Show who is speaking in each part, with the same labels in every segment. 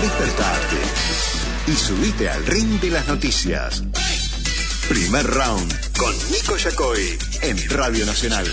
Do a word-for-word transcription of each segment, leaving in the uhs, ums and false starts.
Speaker 1: Despertate y subite al ring de las noticias. Primer round con Nico Yacoy en Radio Nacional.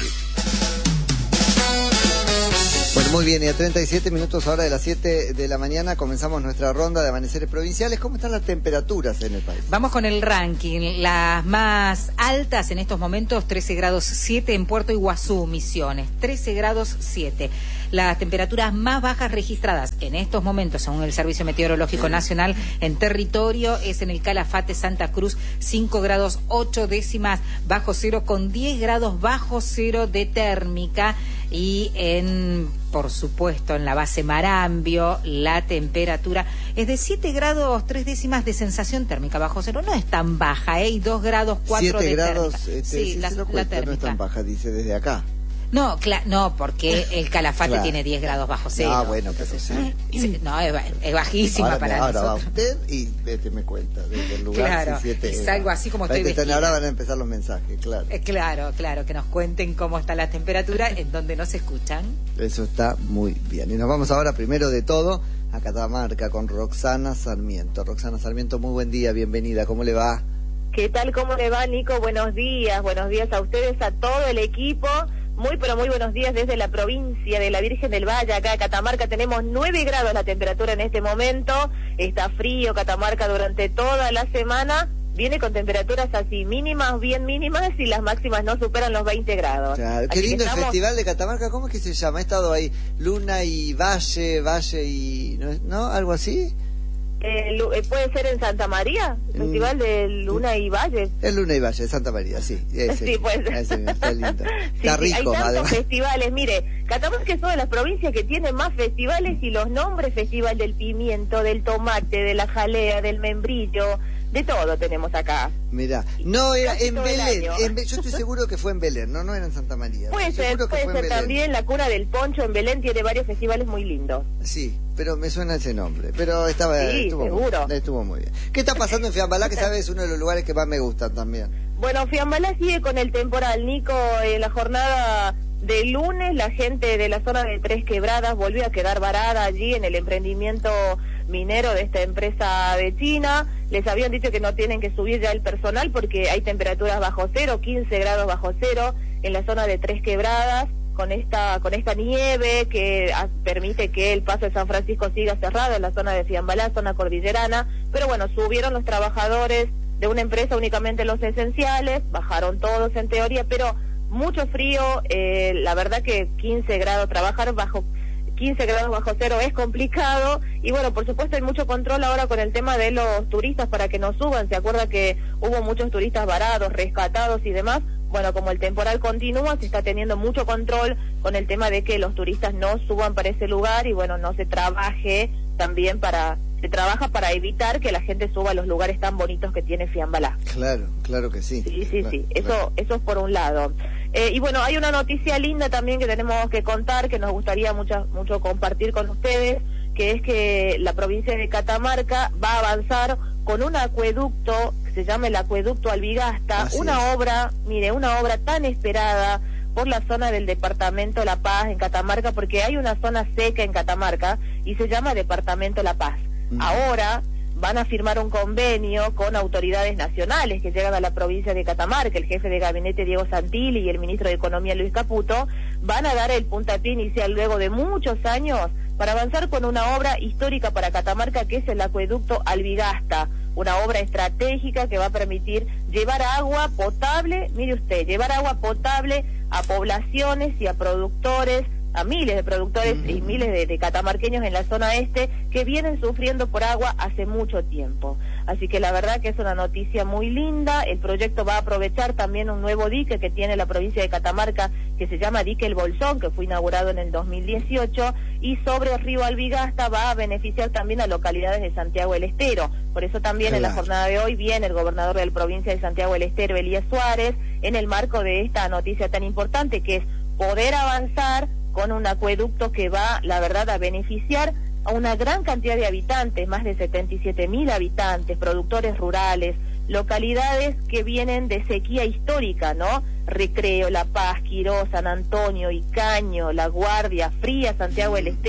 Speaker 2: Bueno, muy bien, y a treinta y siete minutos ahora de las siete de la mañana comenzamos nuestra ronda de amaneceres provinciales. ¿Cómo están las temperaturas en el país?
Speaker 3: Vamos con el ranking. Las más altas en estos momentos, trece grados siete en Puerto Iguazú, Misiones, trece grados siete. Las temperaturas más bajas registradas en estos momentos, según el Servicio Meteorológico Nacional, en territorio es en el Calafate, Santa Cruz, cinco grados ocho décimas bajo cero, con diez grados bajo cero de térmica. Y en, por supuesto, en la base Marambio, la temperatura es de siete grados tres décimas de sensación térmica bajo cero. No es tan baja, ¿eh? Y dos grados cuatro de
Speaker 2: grados,
Speaker 3: térmica.
Speaker 2: Este,
Speaker 3: sí,
Speaker 2: sí,
Speaker 3: la,
Speaker 2: se lo
Speaker 3: la
Speaker 2: cuenta,
Speaker 3: térmica.
Speaker 2: No es tan baja, dice desde acá.
Speaker 3: No, cla- no, porque el Calafate
Speaker 2: Claro.
Speaker 3: tiene diez grados bajo cero.
Speaker 2: Ah, bueno, pero sí.
Speaker 3: Sí, no, es, es bajísima
Speaker 2: Ahora,
Speaker 3: para
Speaker 2: me, ahora
Speaker 3: nosotros.
Speaker 2: va usted y vete, me cuenta, desde el lugar.
Speaker 3: Claro,
Speaker 2: sí, siete,
Speaker 3: es algo así como estoy vestida.
Speaker 2: Ahora van a empezar los mensajes, claro.
Speaker 3: Eh, claro, claro, que nos cuenten cómo está la temperatura en donde nos escuchan.
Speaker 2: Eso está muy bien. Y nos vamos ahora, primero de todo, a Catamarca con Roxana Sarmiento. Roxana Sarmiento, muy buen día, bienvenida, ¿cómo le va?
Speaker 4: ¿Qué tal? ¿Cómo le va, Nico? Buenos días, buenos días a ustedes, a todo el equipo. Muy, pero muy buenos días desde la provincia de la Virgen del Valle, acá en Catamarca. Tenemos nueve grados la temperatura en este momento. Está frío Catamarca durante toda la semana. Viene con temperaturas así mínimas, bien mínimas, y las máximas no superan los veinte grados.
Speaker 2: Claro, qué
Speaker 4: Así
Speaker 2: lindo
Speaker 4: estamos...
Speaker 2: el Festival de Catamarca, ¿cómo es que se llama? He estado ahí, Luna y Valle, Valle y... ¿no? ¿no? ¿Algo así?
Speaker 4: Eh, ¿Puede ser en Santa María?
Speaker 2: Mm.
Speaker 4: Festival de Luna y Valle.
Speaker 2: Es Luna y Valle, de Santa María, sí. Ese,
Speaker 4: Sí, pues.
Speaker 2: ese, está lindo.
Speaker 4: Sí,
Speaker 2: Está
Speaker 4: sí,
Speaker 2: rico,
Speaker 4: hay tantos
Speaker 2: además.
Speaker 4: festivales. Mire, Catamarca es una de las provincias que tiene más festivales, y los nombres: Festival del Pimiento, del Tomate, de la Jalea, del Membrillo, de todo tenemos acá.
Speaker 2: Mirá, no era
Speaker 4: Casi
Speaker 2: en
Speaker 4: todo el
Speaker 2: Belén,
Speaker 4: año.
Speaker 2: en Be- yo estoy seguro que fue en Belén, no, no era en Santa María.
Speaker 4: Puede
Speaker 2: Estoy
Speaker 4: ser,
Speaker 2: seguro que
Speaker 4: puede
Speaker 2: fue en
Speaker 4: ser
Speaker 2: Belén.
Speaker 4: también la Cuna del Poncho en Belén tiene varios festivales muy lindos.
Speaker 2: Sí, pero me suena ese nombre, pero estaba,
Speaker 4: Sí,
Speaker 2: estuvo,
Speaker 4: seguro.
Speaker 2: Muy, estuvo muy bien. ¿Qué está pasando en Fiambalá, que sabes es uno de los lugares que más me gustan también?
Speaker 4: Bueno, Fiambalá sigue con el temporal, Nico. En la jornada de lunes, la gente de la zona de Tres Quebradas volvió a quedar varada allí en el emprendimiento minero de esta empresa de China. Les habían dicho que no tienen que subir ya el personal porque hay temperaturas bajo cero, quince grados bajo cero en la zona de Tres Quebradas, con esta con esta nieve que a, permite que el paso de San Francisco siga cerrado en la zona de Fiambalá, zona cordillerana. Pero bueno, subieron los trabajadores de una empresa, únicamente los esenciales, bajaron todos en teoría, pero mucho frío. Eh, la verdad que quince grados, trabajar bajo quince grados bajo cero es complicado. Y bueno, por supuesto hay mucho control ahora con el tema de los turistas para que no suban. Se acuerda que hubo muchos turistas varados, rescatados y demás. Bueno, como el temporal continúa, se está teniendo mucho control con el tema de que los turistas no suban para ese lugar, y bueno, no se trabaje también para... se trabaja para evitar que la gente suba a los lugares tan bonitos que tiene Fiambalá.
Speaker 2: Claro, claro que sí.
Speaker 4: Sí, sí,
Speaker 2: claro,
Speaker 4: sí, eso,
Speaker 2: claro.
Speaker 4: eso es por un lado. Eh, y bueno, hay una noticia linda también que tenemos que contar, que nos gustaría mucho, mucho compartir con ustedes, que es que la provincia de Catamarca va a avanzar con un acueducto que se llama el Acueducto Albigasta.
Speaker 2: Así
Speaker 4: Una
Speaker 2: es.
Speaker 4: obra, mire, una obra tan esperada por la zona del departamento La Paz en Catamarca, porque hay una zona seca en Catamarca y se llama Departamento La Paz.
Speaker 2: Mm.
Speaker 4: Ahora van a firmar un convenio con autoridades nacionales que llegan a la provincia de Catamarca. El jefe de gabinete Diego Santilli y el ministro de Economía Luis Caputo van a dar el puntapié inicial luego de muchos años para avanzar con una obra histórica para Catamarca, que es el Acueducto Albigasta, una obra estratégica que va a permitir llevar agua potable, mire usted, llevar agua potable a poblaciones y a productores, a miles de productores mm. y miles de, de catamarqueños en la zona este que vienen sufriendo por agua hace mucho tiempo. Así que la verdad que es una noticia muy linda. El proyecto va a aprovechar también un nuevo dique que tiene la provincia de Catamarca, que se llama Dique El Bolsón, que fue inaugurado en el dos mil dieciocho, y sobre el río Albigasta va a beneficiar también a localidades de Santiago del Estero. Por eso también claro. en la jornada de hoy viene el gobernador de la provincia de Santiago del Estero, Elías Suárez, en el marco de esta noticia tan importante, que es poder avanzar con un acueducto que va, la verdad, a beneficiar a una gran cantidad de habitantes, más de setenta y siete mil habitantes, productores rurales, localidades que vienen de sequía histórica, ¿no? Recreo, La Paz, Quirós, San Antonio, Icaño, La Guardia, Fría, Santiago del Estero,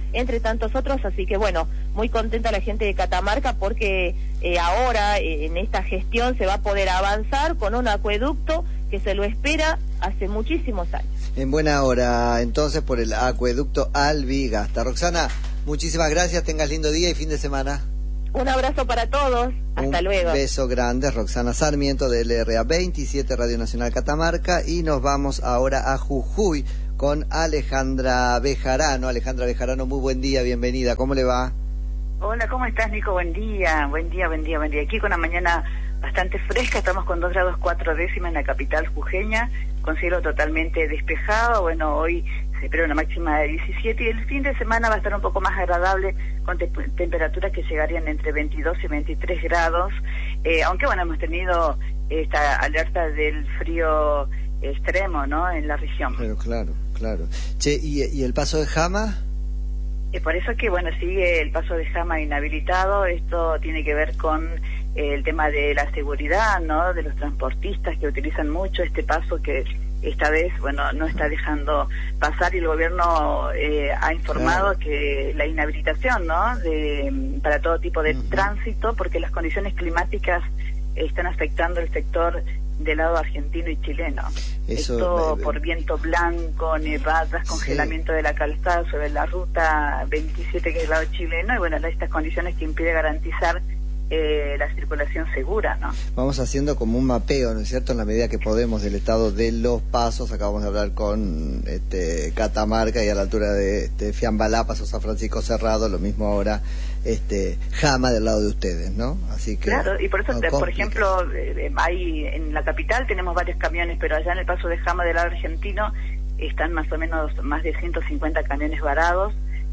Speaker 4: entre tantos otros, así que bueno, muy contenta la gente de Catamarca porque eh, ahora eh, en esta gestión se va a poder avanzar con un acueducto que se lo espera hace muchísimos años.
Speaker 2: En buena hora, entonces, por el acueducto Albigasta. Roxana, muchísimas gracias, tengas lindo día y fin de semana.
Speaker 4: Un abrazo para todos, hasta
Speaker 2: Un
Speaker 4: luego.
Speaker 2: Un beso grande, Roxana Sarmiento de L R A veintisiete Radio Nacional Catamarca, y nos vamos ahora a Jujuy con Alejandra Bejarano. Alejandra Bejarano, muy buen día, bienvenida, ¿cómo le va?
Speaker 5: Hola, ¿cómo estás, Nico? Buen día, buen día, buen día, buen día. Aquí con una mañana bastante fresca, estamos con dos grados cuatro décimas en la capital jujeña, con cielo totalmente despejado. Bueno, hoy se espera una máxima de diecisiete y el fin de semana va a estar un poco más agradable con te temperaturas que llegarían entre veintidós y veintitrés grados, eh, aunque bueno, hemos tenido esta alerta del frío extremo, ¿no?, en la región.
Speaker 2: Pero claro, claro. Che, ¿y, y el paso de Jama?
Speaker 5: Eh, por eso que, bueno, sigue el paso de Jama inhabilitado. Esto tiene que ver con eh, el tema de la seguridad, ¿no?, de los transportistas que utilizan mucho este paso que esta vez, bueno, no está dejando pasar, y el gobierno eh, ha informado claro. que la inhabilitación, ¿no?, de, para todo tipo de uh-huh. tránsito, porque las condiciones climáticas están afectando el sector del lado argentino y chileno. Eso, Esto me, me... por viento blanco, nevadas, congelamiento sí. de la calzada sobre la ruta veintisiete, que es el lado chileno, y bueno, estas condiciones que impiden garantizar Eh, la circulación segura, ¿no?
Speaker 2: Vamos haciendo como un mapeo, ¿no es cierto?, en la medida que podemos del estado de los pasos. Acabamos de hablar con este, Catamarca, y a la altura de este, Fiambalá, Paso San Francisco cerrado, lo mismo ahora este, Jama del lado de ustedes, ¿no? Así que
Speaker 5: claro, y por eso, no por ejemplo, eh, hay en la capital tenemos varios camiones, pero allá en el paso de Jama del lado argentino están más o menos más de ciento cincuenta camiones varados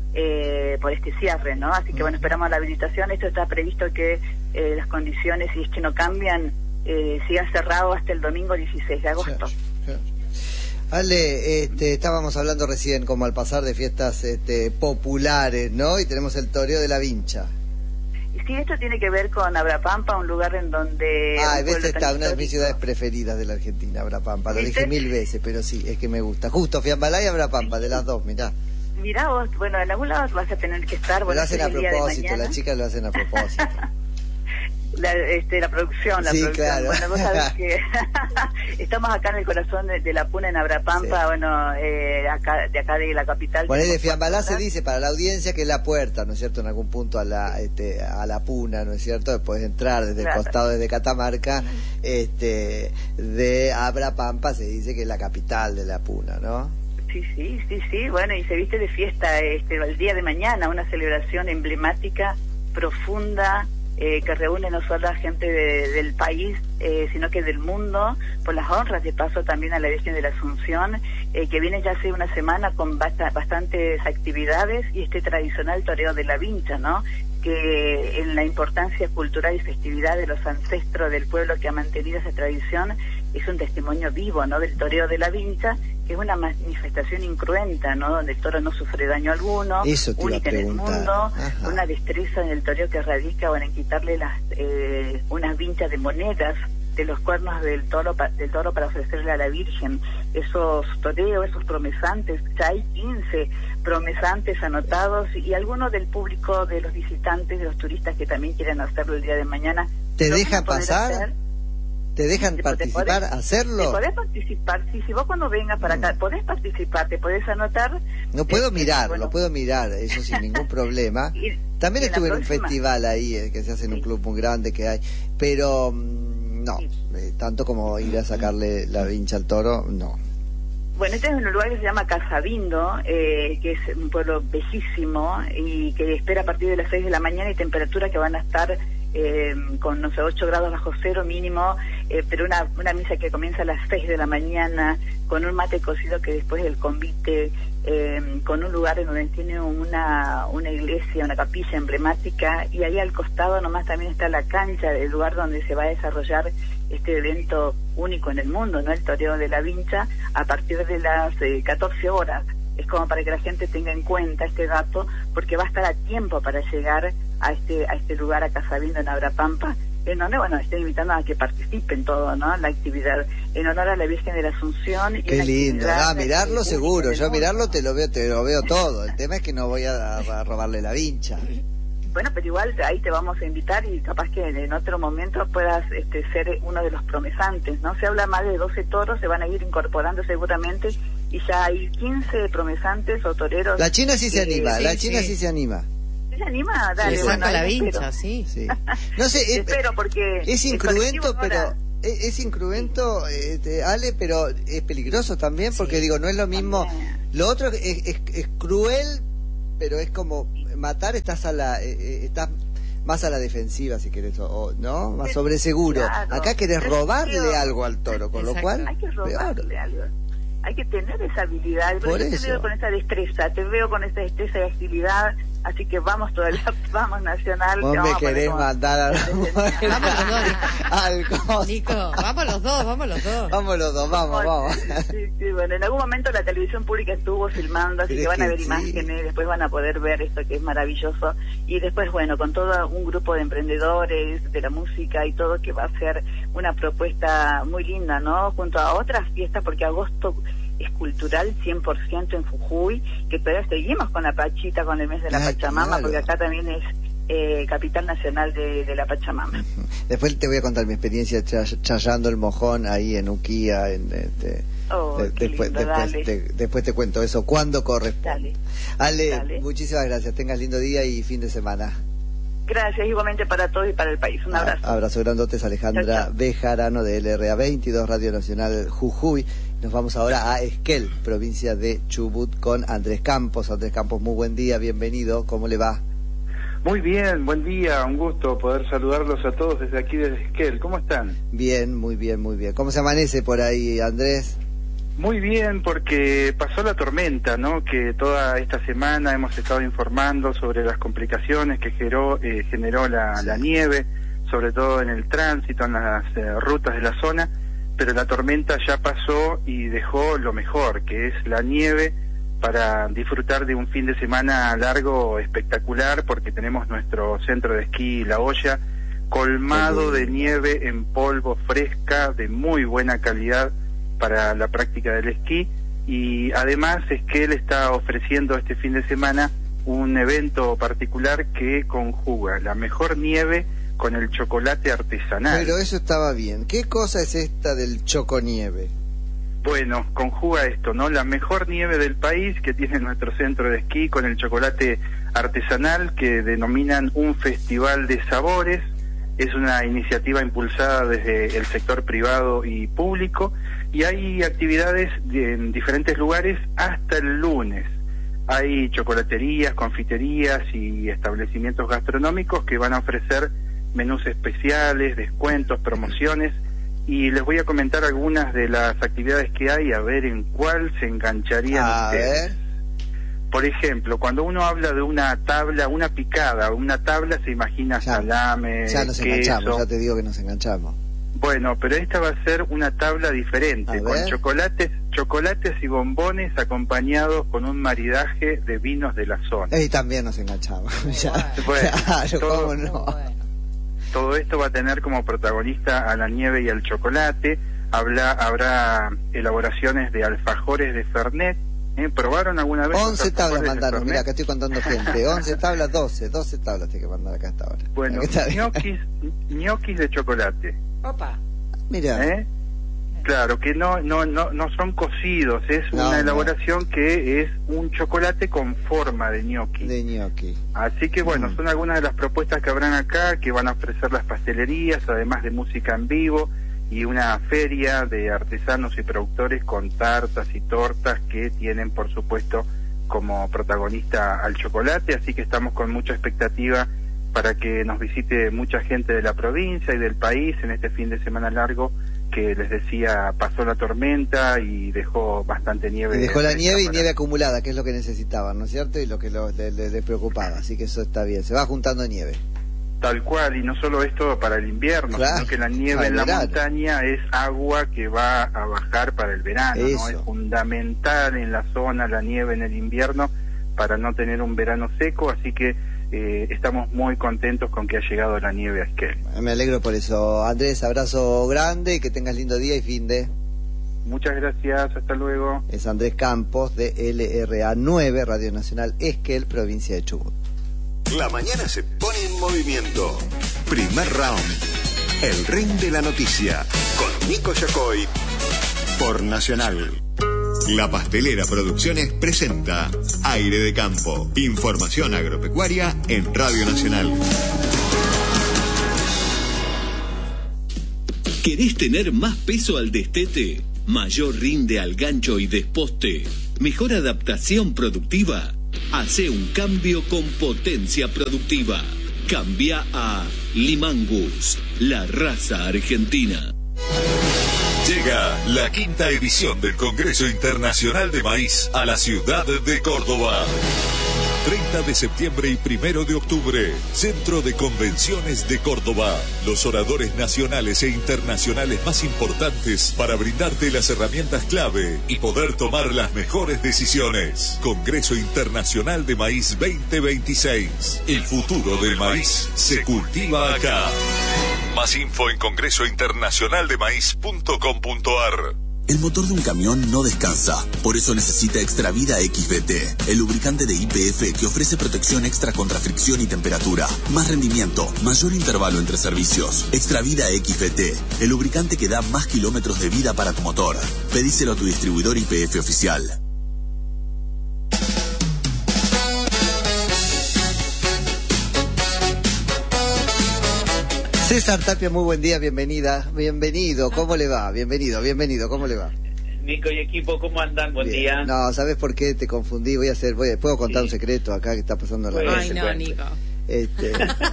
Speaker 5: Eh, por este cierre, ¿no? Así que bueno, esperamos la habilitación. Esto está previsto que eh, las condiciones, si es que no cambian, eh, siga cerrado hasta el domingo dieciséis de agosto.
Speaker 2: Claro, claro. Ale, este, estábamos hablando recién como al pasar de fiestas este, populares, ¿no? Y tenemos el toreo de la Vincha.
Speaker 5: Y sí, esto tiene que ver con Abrapampa, un lugar en donde...
Speaker 2: Ah, ves, está una de mis ciudades preferidas de la Argentina, Abrapampa. Lo dije mil veces, pero sí, es que me gusta. Justo Fiambalá y Abrapampa, de las dos, mirá.
Speaker 5: Mirá vos, bueno, en algún lado vas a tener que estar.
Speaker 2: Lo
Speaker 5: bueno,
Speaker 2: hacen a propósito, las chicas lo hacen a propósito.
Speaker 5: la, este, la producción, la
Speaker 2: sí,
Speaker 5: producción.
Speaker 2: Claro.
Speaker 5: Bueno, vos sabés que estamos acá en el corazón de, de la Puna, en Abrapampa, sí. bueno, eh, acá, de acá de la capital.
Speaker 2: Bueno, de Fiambalá se dice para la audiencia que es la puerta, ¿no es cierto?, en algún punto a la este, a la Puna, ¿no es cierto? Puedes entrar desde claro. el costado, desde Catamarca. este De Abrapampa se dice que es la capital de la Puna, ¿no?
Speaker 5: Sí, sí, sí, sí, bueno, y se viste de fiesta este el día de mañana, una celebración emblemática, profunda, eh, que reúne no solo a gente de, del país, eh, sino que del mundo, por las honras de paso también a la Virgen de la Asunción, eh, que viene ya hace una semana con basta, bastantes actividades, y este tradicional toreo de la Vincha, ¿no?, que en la importancia cultural y festividad de los ancestros del pueblo que ha mantenido esa tradición, es un testimonio vivo, ¿no?, del toreo de la Vincha, que es una manifestación incruenta, ¿no?, donde el toro no sufre daño alguno, única en el mundo, Ajá. una destreza en el toreo que radica bueno, en quitarle las eh, unas vinchas de monedas de los cuernos del toro, del toro para ofrecerle a la Virgen. Esos toreos, esos promesantes, ya hay quince promesantes anotados, y algunos del público, de los visitantes, de los turistas que también quieren hacerlo el día de mañana.
Speaker 2: ¿Te dejan pasar? Hacer. ¿Te dejan te, participar, te podés, hacerlo?
Speaker 5: Te podés participar, sí, si vos cuando vengas para acá, podés participar, te podés anotar.
Speaker 2: No puedo mirar, bueno. lo puedo mirar, eso sin ningún problema. y, También y estuve en, en un festival ahí, eh, que se hace en sí. un club muy grande que hay, pero no, sí. eh, tanto como ir a sacarle la vincha al toro, no.
Speaker 5: Bueno, este es un lugar que se llama Casabindo, eh, que es un pueblo bellísimo, y que espera a partir de las seis de la mañana, y temperaturas que van a estar Eh, con, no sé, ocho grados bajo cero mínimo, eh, pero una, una misa que comienza a las seis de la mañana, con un mate cocido que después del convite, eh, con un lugar en donde tiene una, una iglesia, una capilla emblemática, y ahí al costado nomás también está la cancha, el lugar donde se va a desarrollar este evento único en el mundo, ¿no?, el toreo de la Vincha, a partir de las eh, catorce horas. Es como para que la gente tenga en cuenta este dato, porque va a estar a tiempo para llegar a este a este lugar, a Casabindo, en Abrapampa, en honor, bueno, estoy invitando a que participen todo, ¿no? La actividad en honor a la Virgen de la Asunción. Y
Speaker 2: qué lindo, ah, mirarlo
Speaker 5: de,
Speaker 2: seguro,
Speaker 5: de
Speaker 2: yo mirarlo te lo veo, te lo veo todo, el tema es que no voy a, a robarle la vincha.
Speaker 5: Bueno, pero igual ahí te vamos a invitar y capaz que en otro momento puedas este, ser uno de los promesantes, ¿no? Se habla más de doce toros, se van a ir incorporando seguramente y ya hay quince promesantes o toreros.
Speaker 2: La China sí se
Speaker 5: que,
Speaker 2: anima,
Speaker 5: sí,
Speaker 2: la China sí,
Speaker 5: sí
Speaker 2: se anima.
Speaker 5: ¿Se anima? Dale,
Speaker 3: sí,
Speaker 5: bueno,
Speaker 3: saca la vincha,
Speaker 5: espero.
Speaker 3: sí.
Speaker 2: sí. No sé, es,
Speaker 5: espero porque
Speaker 2: es incruento, pero
Speaker 5: ahora...
Speaker 2: es, es incruento, este, Ale, pero es peligroso también, porque sí, digo, no es lo mismo. También. Lo otro es, es, es cruel, pero es como matar, estás a la, eh, estás más a la defensiva, si querés, o, ¿no? Más sobre seguro. Claro. Acá querés robarle pero, algo al toro, con exacto, lo cual
Speaker 5: hay que robarle peor. algo. Hay que tener esa habilidad.
Speaker 2: Por
Speaker 5: yo
Speaker 2: eso.
Speaker 5: te veo con esa destreza, te veo con esa destreza y agilidad. Así que vamos todavía, vamos Nacional.
Speaker 2: Vos me querés mandar a los
Speaker 3: Vamos los dos,
Speaker 2: al costo.
Speaker 3: Nico, vamos los dos, vamos los dos.
Speaker 2: Vamos los dos, vamos, vamos.
Speaker 5: Sí, sí, bueno, en algún momento la televisión pública estuvo filmando, así que van a ver sí. imágenes, después van a poder ver esto que es maravilloso. Y después, bueno, con todo un grupo de emprendedores de la música y todo, que va a ser una propuesta muy linda, ¿no? Junto a otras fiestas, porque agosto es cultural cien por ciento en Jujuy, que todavía seguimos con la Pachita, con el mes de la Ay, Pachamama, claro. porque acá también es eh, capital nacional de, de la Pachamama.
Speaker 2: Después te voy a contar mi experiencia ch chayando el mojón ahí en Uquía, en este...
Speaker 5: Oh,
Speaker 2: de, después,
Speaker 5: lindo,
Speaker 2: después,
Speaker 5: dale.
Speaker 2: te, después te cuento eso, cuando corresponde. Ale, dale. Muchísimas gracias, tengas lindo día y fin de semana.
Speaker 5: Gracias, igualmente para todos y para el país. Un abrazo.
Speaker 2: Ah, abrazo grandotes, Alejandra chao, chao. Bejarano de L R A veintidós, Radio Nacional Jujuy. Nos vamos ahora a Esquel, provincia de Chubut, con Andrés Campos. Andrés Campos, muy buen día, bienvenido, ¿cómo le va?
Speaker 6: Muy bien, buen día, un gusto poder saludarlos a todos desde aquí, desde Esquel. ¿Cómo están?
Speaker 2: Bien, muy bien, muy bien. ¿Cómo se amanece por ahí, Andrés?
Speaker 6: Muy bien, porque pasó la tormenta, ¿no? Que toda esta semana hemos estado informando sobre las complicaciones que generó, eh, generó la, sí. la nieve, sobre todo en el tránsito, en las eh, rutas de la zona, pero la tormenta ya pasó y dejó lo mejor, que es la nieve, para disfrutar de un fin de semana largo, espectacular, porque tenemos nuestro centro de esquí La Olla, colmado de nieve en polvo fresca, de muy buena calidad, para la práctica del esquí. Y además es que él está ofreciendo este fin de semana un evento particular que conjuga la mejor nieve con el chocolate artesanal.
Speaker 2: Pero eso estaba bien. ¿Qué cosa es esta del choconieve?
Speaker 6: Bueno, conjuga esto, ¿no? La mejor nieve del país que tiene nuestro centro de esquí con el chocolate artesanal, que denominan un festival de sabores. Es una iniciativa impulsada desde el sector privado y público, y hay actividades en diferentes lugares hasta el lunes. Hay chocolaterías, confiterías y establecimientos gastronómicos que van a ofrecer menús especiales, descuentos, promociones, y les voy a comentar algunas de las actividades que hay, a ver en cuál se engancharían
Speaker 2: a
Speaker 6: ustedes.
Speaker 2: Ver.
Speaker 6: Por ejemplo, cuando uno habla de una tabla, una picada, una tabla se imagina ya, salame,
Speaker 2: ya nos
Speaker 6: queso.
Speaker 2: enganchamos, ya te digo que nos enganchamos.
Speaker 6: Bueno, pero esta va a ser una tabla diferente, con chocolates, chocolates y bombones acompañados con un maridaje de vinos de la zona.
Speaker 2: Y también nos enganchamos. ya,
Speaker 6: bueno,
Speaker 2: claro,
Speaker 6: todo,
Speaker 2: ¿cómo no?
Speaker 6: Todo esto va a tener como protagonista a la nieve y al chocolate. Habla, habrá elaboraciones de alfajores de Fernet. ¿Eh? ¿Probaron alguna vez?
Speaker 2: once tablas mandaron, mira, acá estoy contando gente. once tablas, doce, doce tablas tiene que mandar acá hasta ahora.
Speaker 6: Bueno, ñoquis, ñoquis de chocolate.
Speaker 3: Opa.
Speaker 2: Mira.
Speaker 6: ¿Eh? Claro, que no no no no son cocidos, es
Speaker 2: no,
Speaker 6: una
Speaker 2: no.
Speaker 6: elaboración que es un chocolate con forma de ñoqui.
Speaker 2: De ñoqui.
Speaker 6: Así que bueno, mm. son algunas de las propuestas que habrán acá, que van a ofrecer las pastelerías, además de música en vivo, y una feria de artesanos y productores con tartas y tortas que tienen, por supuesto, como protagonista al chocolate. Así que estamos con mucha expectativa para que nos visite mucha gente de la provincia y del país en este fin de semana largo, que les decía, pasó la tormenta y dejó bastante nieve.
Speaker 2: Y dejó la nieve y
Speaker 6: para...
Speaker 2: nieve acumulada, que es lo que necesitaban, ¿no es cierto? Y lo que lo, les, les preocupaba, así que eso está bien, se va juntando nieve.
Speaker 6: Tal cual, y no solo esto para el invierno, claro, sino que la nieve en la verano. montaña es agua que va a bajar para el verano, ¿no? Es fundamental en la zona la nieve en el invierno para no tener un verano seco, así que eh, estamos muy contentos con que ha llegado la nieve a Esquel.
Speaker 2: Me alegro por eso. Andrés, abrazo grande y que tengas lindo día y fin de...
Speaker 6: Muchas gracias, hasta luego.
Speaker 2: Es Andrés Campos de L R A nueve, Radio Nacional Esquel, provincia de Chubut.
Speaker 1: La mañana se pone en movimiento. Primer round. El ring de la noticia. Con Nico Yacoy. Por Nacional. La Pastelera Producciones presenta Aire de Campo. Información agropecuaria en Radio Nacional.
Speaker 7: ¿Querés tener más peso al destete? ¿Mayor rinde al gancho y desposte? ¿Mejor adaptación productiva? Hace un cambio con potencia productiva. Cambia a Limangus, la raza argentina.
Speaker 8: Llega la quinta edición del Congreso Internacional de Maíz a la ciudad de Córdoba. treinta de septiembre y primero de octubre, Centro de Convenciones de Córdoba. Los oradores nacionales e internacionales más importantes para brindarte las herramientas clave y poder tomar las mejores decisiones. Congreso Internacional de Maíz veinte veintiséis. El futuro del maíz se cultiva acá. Más info en congreso internacional de maíz punto com punto ar.
Speaker 9: El motor de un camión no descansa, por eso necesita Extravida X B T, el lubricante de Y P F que ofrece protección extra contra fricción y temperatura, más rendimiento, mayor intervalo entre servicios. Extravida X B T, el lubricante que da más kilómetros de vida para tu motor. Pedíselo a tu distribuidor Y P F oficial.
Speaker 2: César Tapia, muy buen día, bienvenida, bienvenido, ¿cómo le va? Bienvenido, bienvenido, ¿cómo le va?
Speaker 10: Nico y equipo, ¿cómo andan? Buen Bien. día.
Speaker 2: No, ¿sabes por qué te confundí? Voy a hacer, voy, ¿puedo contar sí. un secreto acá que está pasando en la
Speaker 11: Ay, no, Nico.
Speaker 2: Este,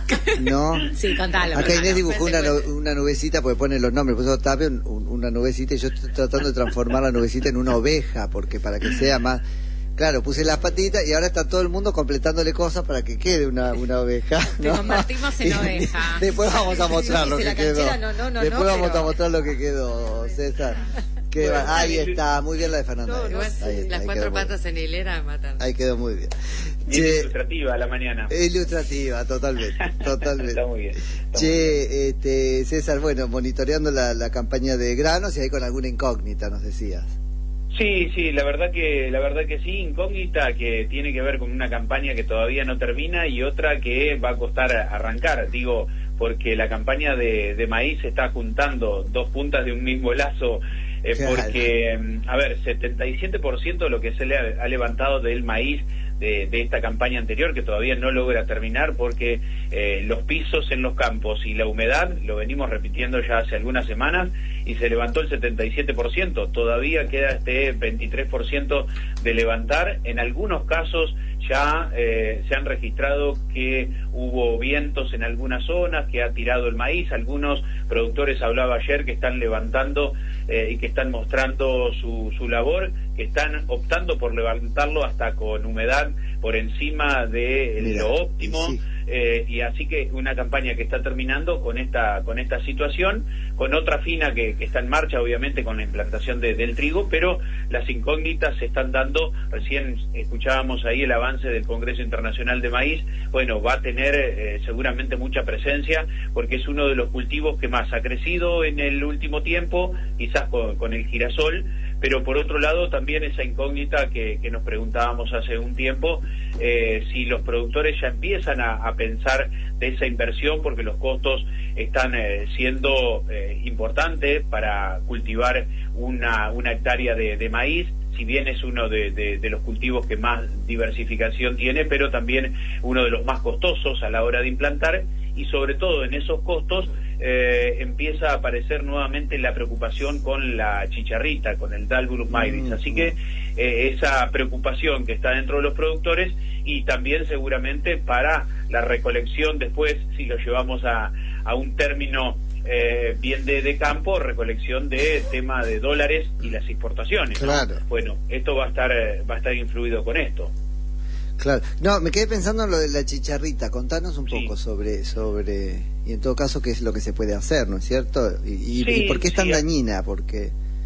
Speaker 2: ¿no?
Speaker 11: Sí, contalo.
Speaker 2: Acá Inés dibujó una,
Speaker 11: cuente.
Speaker 2: una nubecita, porque pone los nombres, puso Tapia, un, una nubecita, y yo estoy tratando de transformar la nubecita en una oveja, porque para que sea más... Claro, puse las patitas y ahora está todo el mundo completándole cosas para que quede una, una oveja, ¿no?
Speaker 11: Te convertimos en oveja.
Speaker 2: Después vamos a mostrar lo que quedó.
Speaker 11: No, no, no,
Speaker 2: Después
Speaker 11: no,
Speaker 2: vamos
Speaker 11: pero...
Speaker 2: a mostrar lo que quedó, César. Que
Speaker 10: bueno,
Speaker 2: va, ahí está, muy bien la de Fernanda.
Speaker 11: No, no,
Speaker 2: ahí está,
Speaker 11: las
Speaker 2: ahí
Speaker 11: cuatro patas en hilera matan.
Speaker 2: Ahí quedó muy bien.
Speaker 10: Bien
Speaker 2: che,
Speaker 10: ilustrativa la mañana.
Speaker 2: Ilustrativa, totalmente, totalmente.
Speaker 10: Está muy bien. Está
Speaker 2: che,
Speaker 10: muy bien.
Speaker 2: Este, César, bueno, monitoreando la, la campaña de granos y ahí con alguna incógnita, nos decías.
Speaker 10: Sí, sí, la verdad que la verdad que sí, incógnita que tiene que ver con una campaña que todavía no termina y otra que va a costar arrancar, digo, porque la campaña de, de maíz está juntando dos puntas de un mismo lazo, eh, porque, a ver, setenta y siete por ciento de lo que se le ha, ha levantado del maíz de, de esta campaña anterior, que todavía no logra terminar porque eh, los pisos en los campos y la humedad, lo venimos repitiendo ya hace algunas semanas, y se levantó el setenta y siete por ciento, todavía queda este veintitrés por ciento de levantar. En algunos casos ya eh, se han registrado que hubo vientos en algunas zonas, que ha tirado el maíz, algunos productores, hablaba ayer, que están levantando eh, y que están mostrando su, su labor, que están optando por levantarlo hasta con humedad por encima de Mira, lo óptimo. Sí. Eh, y así que una campaña que está terminando con esta con esta situación, con otra fina que, que está en marcha, obviamente con la implantación de, del trigo, pero las incógnitas se están dando. Recién escuchábamos ahí el avance del Congreso Internacional de Maíz. Bueno, va a tener eh, seguramente mucha presencia porque es uno de los cultivos que más ha crecido en el último tiempo, quizás con, con el girasol, pero por otro lado también esa incógnita que, que nos preguntábamos hace un tiempo, eh, si los productores ya empiezan a, a pensar de esa inversión, porque los costos están eh, siendo eh, importantes para cultivar una, una hectárea de, de maíz, si bien es uno de, de, de los cultivos que más diversificación tiene, pero también uno de los más costosos a la hora de implantar, y sobre todo en esos costos eh, empieza a aparecer nuevamente la preocupación con la chicharrita, con el Dalburus maidis, mm-hmm. Así que eh, esa preocupación que está dentro de los productores, y también seguramente para la recolección después, si lo llevamos a, a un término eh, bien de, de campo, recolección de tema de dólares y las exportaciones, ¿no? Claro. Bueno, esto va a estar eh, va a estar influido con esto.
Speaker 2: Claro. No, me quedé pensando en lo de la chicharrita. Contanos un poco sí. sobre sobre y en todo caso qué es lo que se puede hacer, ¿no es cierto? Y, y, sí, y por qué es tan sí. dañina, porque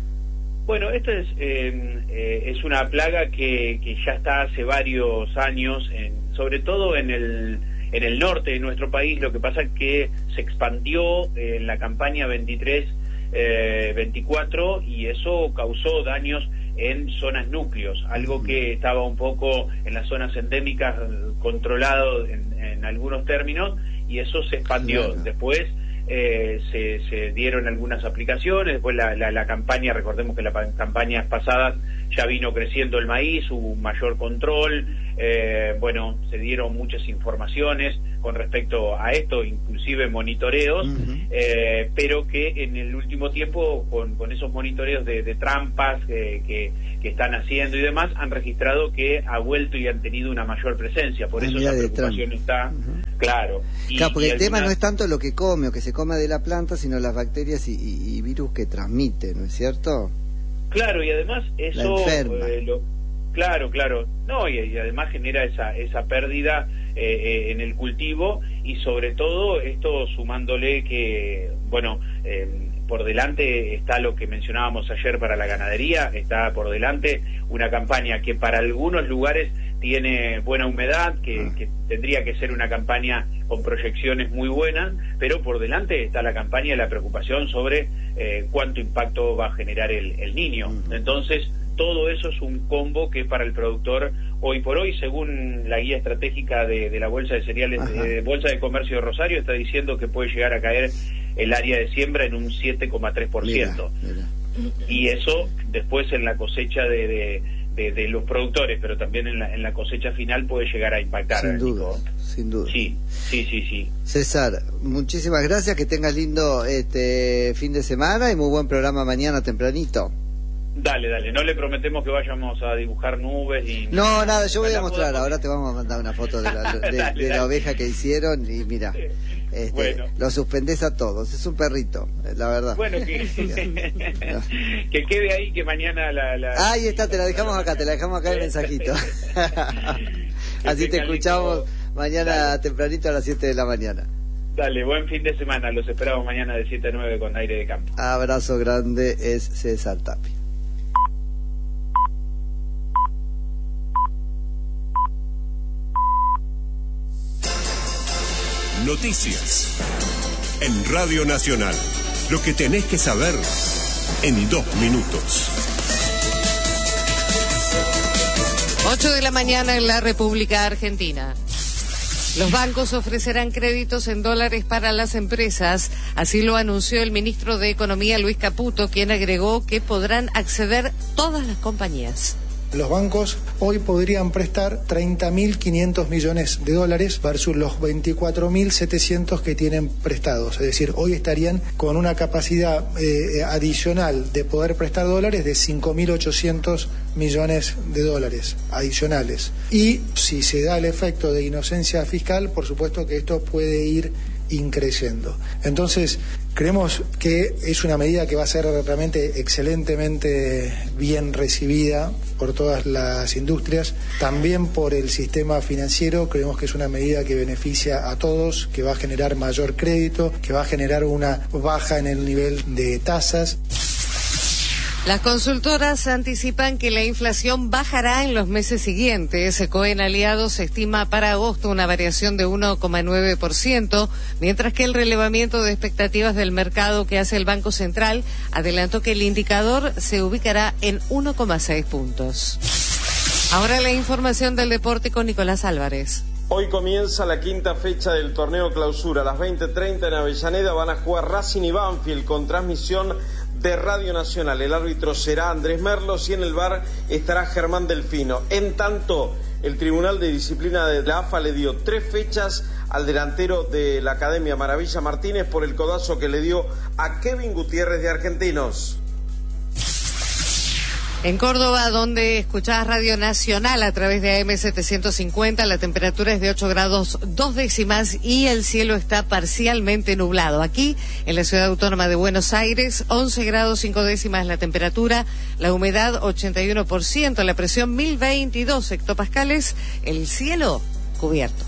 Speaker 10: bueno, esto es eh, eh, es una plaga que, que ya está hace varios años, en, sobre todo en el en el norte de nuestro país. Lo que pasa es que se expandió eh, en la campaña veintitrés veinticuatro y eso causó daños en zonas núcleos, algo que estaba un poco en las zonas endémicas controlado en, en algunos términos, y eso se expandió. Claro. Después eh, se, se dieron algunas aplicaciones, después la, la, la campaña, recordemos que las campañas pasadas ya vino creciendo el maíz, hubo un mayor control, eh, bueno, se dieron muchas informaciones con respecto a esto, inclusive monitoreos, uh-huh. eh, pero que en el último tiempo, con, con esos monitoreos de, de trampas eh, que, que están haciendo y demás, han registrado que ha vuelto y han tenido una mayor presencia, por eso la preocupación está, uh-huh. claro. Y,
Speaker 2: claro, porque
Speaker 10: y
Speaker 2: el
Speaker 10: alguna...
Speaker 2: tema no es tanto lo que come o que se come de la planta, sino las bacterias y, y, y virus que transmite, ¿no es cierto?
Speaker 10: Claro, y además eso, eh, lo, claro, claro, no, y, y además genera esa esa pérdida eh, eh, en el cultivo, y sobre todo esto sumándole que, bueno, eh, por delante está lo que mencionábamos ayer para la ganadería, está por delante una campaña que para algunos lugares tiene buena humedad, que, que tendría que ser una campaña con proyecciones muy buenas, pero por delante está la campaña y la preocupación sobre eh, cuánto impacto va a generar el, el niño. Entonces, todo eso es un combo que para el productor, hoy por hoy, según la guía estratégica de, de la Bolsa de Cereales, de Bolsa de Comercio de Rosario, está diciendo que puede llegar a caer el área de siembra en un siete coma tres por ciento. Y eso después en la cosecha de... de De, de los productores, pero también en la, en la cosecha final puede llegar a impactar.
Speaker 2: Sin duda, sin duda.
Speaker 10: Sí, sí, sí, sí.
Speaker 2: César, muchísimas gracias, que tengas lindo este fin de semana y muy buen programa mañana tempranito.
Speaker 10: Dale, dale, no le prometemos que vayamos a dibujar nubes y...
Speaker 2: No, nada, yo voy a mostrar, ahora te vamos a mandar una foto de la, de, dale, de la oveja que hicieron y mira, este, bueno. Lo suspendés a todos, es un perrito, la verdad.
Speaker 10: Bueno, que, que quede ahí, que mañana la, la...
Speaker 2: Ahí está, te la dejamos acá, te la dejamos acá el mensajito. Así te escuchamos mañana dale. Tempranito a las siete de la mañana.
Speaker 10: Dale, buen fin de semana, los esperamos mañana de siete a nueve con Aire de Campo.
Speaker 2: Abrazo grande, es César Tapia.
Speaker 12: Noticias en Radio Nacional. Lo que tenés que saber en dos minutos.
Speaker 11: ocho de la mañana en la República Argentina. Los bancos ofrecerán créditos en dólares para las empresas, así lo anunció el ministro de Economía Luis Caputo, quien agregó que podrán acceder todas las compañías.
Speaker 13: Los bancos hoy podrían prestar treinta mil quinientos millones de dólares versus los veinticuatro mil setecientos que tienen prestados. Es decir, hoy estarían con una capacidad eh, adicional de poder prestar dólares de cinco mil ochocientos millones de dólares adicionales. Y si se da el efecto de inocencia fiscal, por supuesto que esto puede ir increciendo. Entonces, creemos que es una medida que va a ser realmente excelentemente bien recibida por todas las industrias, también por el sistema financiero. Creemos que es una medida que beneficia a todos, que va a generar mayor crédito, que va a generar una baja en el nivel de tasas.
Speaker 11: Las consultoras anticipan que la inflación bajará en los meses siguientes. Cohen Aliados estima para agosto una variación de uno coma nueve por ciento, mientras que el relevamiento de expectativas del mercado que hace el Banco Central adelantó que el indicador se ubicará en uno coma seis puntos. Ahora la información del deporte con Nicolás Álvarez.
Speaker 14: Hoy comienza la quinta fecha del torneo clausura. A las veinte treinta en Avellaneda van a jugar Racing y Banfield con transmisión de Radio Nacional. El árbitro será Andrés Merlos y en el V A R estará Germán Delfino. En tanto, el Tribunal de Disciplina de la A F A le dio tres fechas al delantero de la Academia Maravilla Martínez por el codazo que le dio a Kevin Gutiérrez de Argentinos.
Speaker 11: En Córdoba, donde escuchás Radio Nacional a través de A M setecientos cincuenta, la temperatura es de ocho grados dos décimas y el cielo está parcialmente nublado. Aquí, en la Ciudad Autónoma de Buenos Aires, once grados cinco décimas la temperatura, la humedad ochenta y uno por ciento, la presión mil veintidós hectopascales, el cielo cubierto.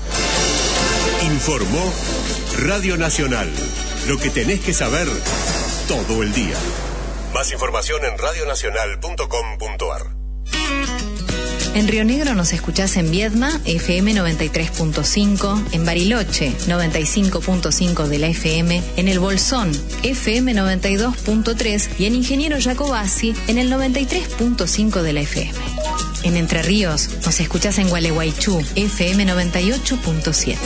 Speaker 12: Informó Radio Nacional. Lo que tenés que saber todo el día. Más información en radio nacional punto com punto a r.
Speaker 15: En Río Negro nos escuchás en Viedma, F M noventa y tres punto cinco, en Bariloche, noventa y cinco punto cinco de la F M, en El Bolsón, F M noventa y dos punto tres y en Ingeniero Jacobasi, en el noventa y tres punto cinco de la F M. En Entre Ríos nos escuchás en Gualeguaychú, F M noventa y ocho punto siete.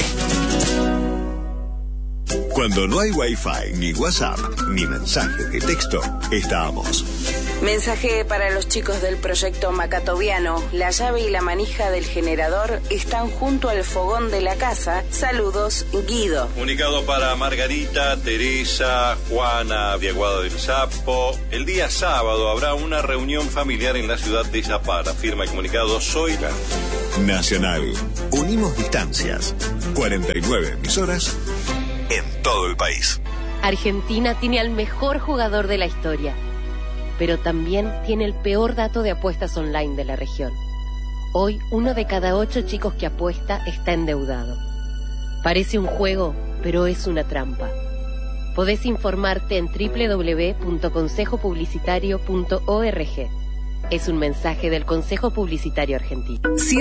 Speaker 1: Cuando no hay Wi-Fi, ni WhatsApp, ni mensaje de texto, estamos.
Speaker 16: Mensaje para los chicos del proyecto Macatoviano. La llave y la manija del generador están junto al fogón de la casa. Saludos, Guido.
Speaker 17: Comunicado para Margarita, Teresa, Juana, Diaguado del Sapo. El día sábado habrá una reunión familiar en la ciudad de Zapara. Firma el comunicado Zoila.
Speaker 1: Nacional. Unimos distancias. cuarenta y nueve emisoras en todo el país.
Speaker 18: Argentina tiene al mejor jugador de la historia, pero también tiene el peor dato de apuestas online de la región. Hoy, uno de cada ocho chicos que apuesta está endeudado. Parece un juego, pero es una trampa. Podés informarte en doble u doble u doble u punto consejo publicitario punto org. Es un mensaje del Consejo Publicitario Argentino.